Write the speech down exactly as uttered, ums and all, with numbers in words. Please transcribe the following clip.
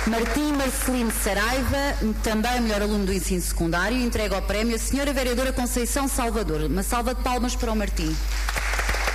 Martim Marcelino Saraiva, também melhor aluno do ensino secundário, entrega o prémio a senhora vereadora Conceição Salvador. Uma salva de palmas para o Martim.